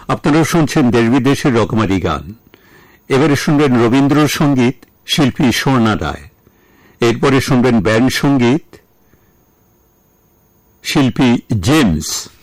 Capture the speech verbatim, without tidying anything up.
আপনারা শুনছেন দেশ বিদেশের রকমারি গান। এবারে শুনবেন রবীন্দ্রসঙ্গীত, শিল্পী স্বর্ণা রায়। এরপরে শুনবেন ব্যান্ড সঙ্গীত, শিল্পী জেমস।